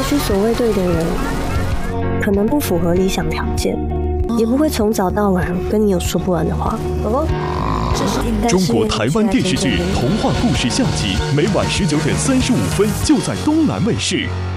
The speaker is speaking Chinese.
也许所谓对的人，可能不符合理想条件，也不会从早到晚跟你有说不完的话。宝宝， 中国台湾电视剧《童话故事》下集，每晚19:35就在东南卫视。